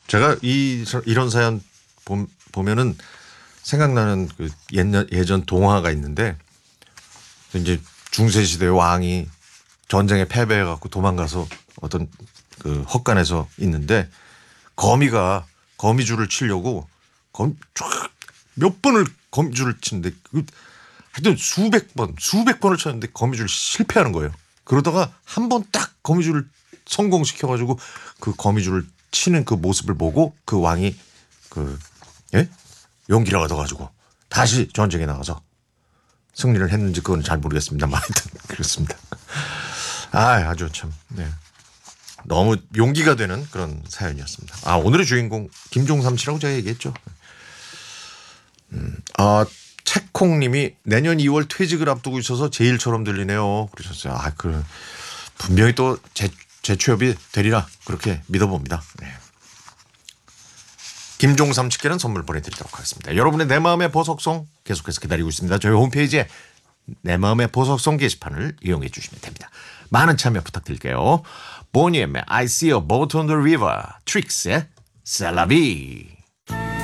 제가 이런 사연 보면은 생각나는 그 예전 동화가 있는데 이제 중세시대의 왕이 전쟁에 패배해갖고 도망가서 어떤 그 헛간에서 있는데 거미가 거미줄을 치려고 몇 번을 거미줄을 치는데 하여튼 수백 번을 쳤는데 거미줄 실패하는 거예요. 그러다가 한 번 딱 거미줄을 성공시켜가지고 그 거미줄을 치는 그 모습을 보고 그 왕이 용기를 얻어가지고 다시 전쟁에 나가서 승리를 했는지 그건 잘 모르겠습니다만 하여튼 그렇습니다. 아주 참 너무 용기가 되는 그런 사연이었습니다. 오늘의 주인공 김종삼 씨라고 제가 얘기했죠. 채콩님이 내년 2월 퇴직을 앞두고 있어서 제일처럼 들리네요. 그러셨어요. 분명히 또 재취업이 되리라 그렇게 믿어봅니다. 네. 김종삼 씨께는 선물 보내드리도록 하겠습니다. 여러분의 내 마음의 보석송 계속해서 기다리고 있습니다. 저희 홈페이지에 내 마음의 보석송 게시판을 이용해 주시면 됩니다. 많은 참여 부탁드릴게요. 보니엠의 I see a boat on the river, 트릭스의 C'est la vie.